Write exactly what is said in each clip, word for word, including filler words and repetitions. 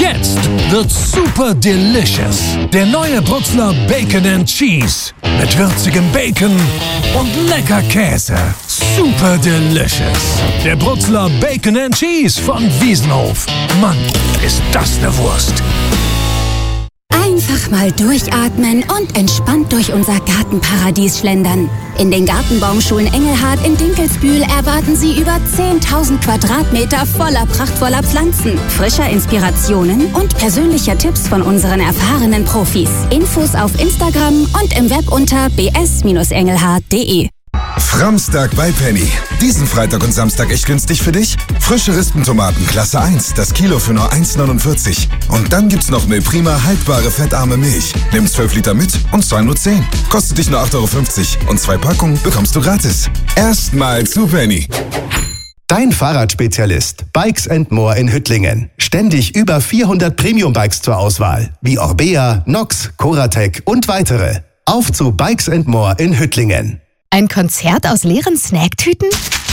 Jetzt wird super delicious. Der neue Brutzler Bacon and Cheese. Mit würzigem Bacon und lecker Käse. Super delicious. Der Brutzler Bacon and Cheese von Wiesenhof. Mann, ist das eine Wurst. Einfach mal durchatmen und entspannt durch unser Gartenparadies schlendern. In den Gartenbaumschulen Engelhardt in Dinkelsbühl erwarten Sie über zehntausend Quadratmeter voller prachtvoller Pflanzen, frischer Inspirationen und persönlicher Tipps von unseren erfahrenen Profis. Infos auf Instagram und im Web unter b s Bindestrich engelhardt punkt d e. Framstag bei Penny. Diesen Freitag und Samstag echt günstig für dich? Frische Rispentomaten Klasse eins, das Kilo für nur eins neunundvierzig. Und dann gibt's noch eine prima haltbare, fettarme Milch. Nimm zwölf Liter mit und zahl nur zehn. Kostet dich nur acht Euro fünfzig und zwei Packungen bekommst du gratis. Erstmal zu Penny. Dein Fahrradspezialist Bikes and More in Hüttlingen. Ständig über vierhundert Premium-Bikes zur Auswahl, wie Orbea, Nox, Coratec und weitere. Auf zu Bikes and More in Hüttlingen. Ein Konzert aus leeren Snacktüten?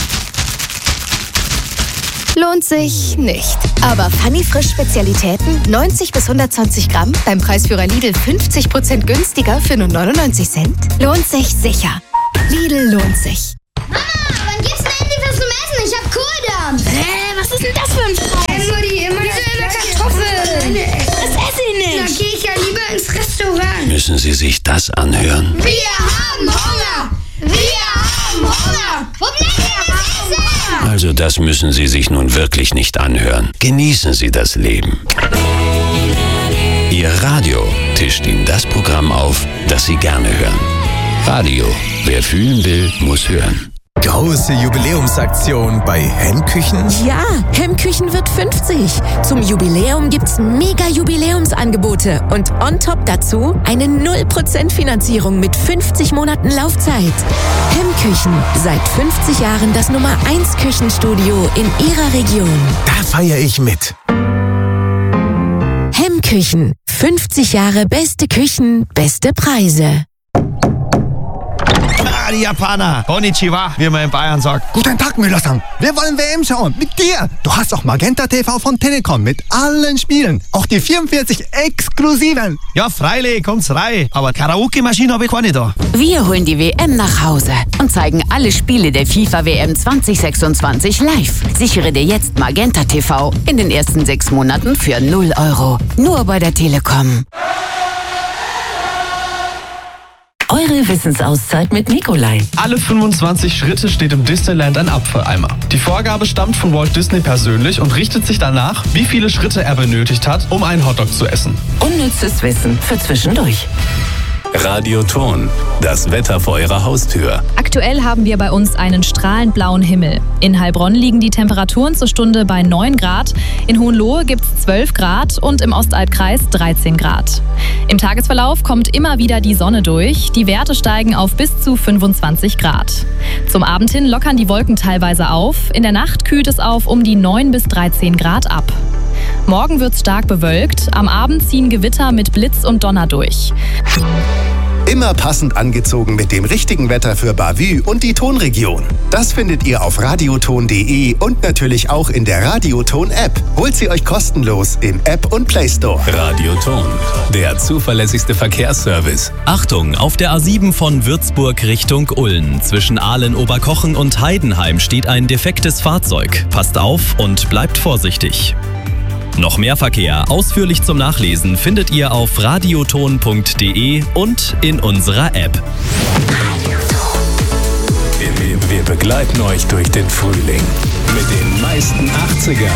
Lohnt sich nicht. Aber Funny Frisch Spezialitäten, neunzig bis hundertzwanzig Gramm, beim Preisführer Lidl fünfzig Prozent günstiger für nur neunundneunzig Cent? Lohnt sich sicher. Lidl lohnt sich. Mama, wann gibt's denn endlich was zum Essen? Ich hab Kohldampf. Hä, was ist denn das für ein Scheiß? Immer die, immer dieselbe Kartoffel. Das esse ich nicht. Da gehe ich ja lieber ins Restaurant. Müssen Sie sich das anhören? Wir haben Hunger. Wir haben Hunger! Wo bleibt denn das Essen? Also das müssen Sie sich nun wirklich nicht anhören. Genießen Sie das Leben. Ihr Radio tischt Ihnen das Programm auf, das Sie gerne hören. Radio. Wer fühlen will, muss hören. Große Jubiläumsaktion bei Hemmküchen? Ja, Hemmküchen wird fünfzig. Zum Jubiläum gibt's mega Jubiläumsangebote und on top dazu eine null Prozent Finanzierung mit fünfzig Monaten Laufzeit. Hemmküchen, seit fünfzig Jahren das Nummer eins Küchenstudio in Ihrer Region. Da feiere ich mit. Hemmküchen, fünfzig Jahre beste Küchen, beste Preise. Ah, die Japaner. Konnichiwa, wie man in Bayern sagt. Guten Tag, Müller-san. Wir wollen W M schauen. Mit dir. Du hast auch Magenta T V von Telekom mit allen Spielen. Auch die vierundvierzig exklusiven. Ja, freilich, kommt's rein. Aber Karaoke-Maschine habe ich keine da. Wir holen die W M nach Hause und zeigen alle Spiele der FIFA W M zwanzig sechsundzwanzig live. Sichere dir jetzt Magenta T V in den ersten sechs Monaten für null Euro. Nur bei der Telekom. Eure Wissensauszeit mit Nikolai. Alle fünfundzwanzig Schritte steht im Disneyland ein Apfeleimer. Die Vorgabe stammt von Walt Disney persönlich und richtet sich danach, wie viele Schritte er benötigt hat, um einen Hotdog zu essen. Unnützes Wissen für zwischendurch. Radioton, das Wetter vor Ihrer Haustür. Aktuell haben wir bei uns einen strahlend blauen Himmel. In Heilbronn liegen die Temperaturen zur Stunde bei neun Grad, in Hohenlohe gibt es zwölf Grad und im Ostalbkreis dreizehn Grad. Im Tagesverlauf kommt immer wieder die Sonne durch, die Werte steigen auf bis zu fünfundzwanzig Grad. Zum Abend hin lockern die Wolken teilweise auf, in der Nacht kühlt es auf um die neun bis dreizehn Grad ab. Morgen wird es stark bewölkt, am Abend ziehen Gewitter mit Blitz und Donner durch. Immer passend angezogen mit dem richtigen Wetter für Bavü und die Tonregion. Das findet ihr auf radioton punkt de und natürlich auch in der Radioton-App. Holt sie euch kostenlos im App und Play Store. Radioton, der zuverlässigste Verkehrsservice. Achtung, auf der A sieben von Würzburg Richtung Ulm. Zwischen Ahlen-Oberkochen und Heidenheim steht ein defektes Fahrzeug. Passt auf und bleibt vorsichtig. Noch mehr Verkehr ausführlich zum Nachlesen findet ihr auf radioton punkt de und in unserer App. Wir, wir begleiten euch durch den Frühling mit den meisten achtzigern.